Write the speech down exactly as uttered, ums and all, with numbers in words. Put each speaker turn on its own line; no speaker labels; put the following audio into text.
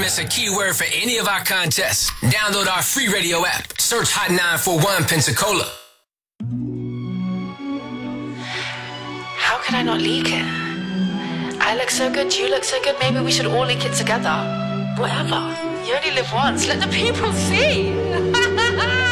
us a keyword for any of our contests. Download our free radio app. Search Hot nine four one Pensacola.
How can I not leak it? I look so good, you look so good, maybe we should all leak it together. Whatever. You only live once. Let the people see.